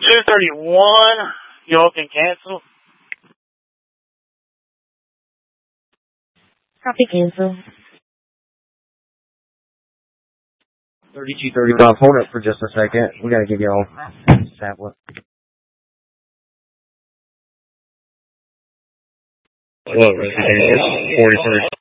231, y'all can cancel. Copy cancel. 3235, hold up for just a second. We gotta give y'all tablet. Hello, Resident 41st.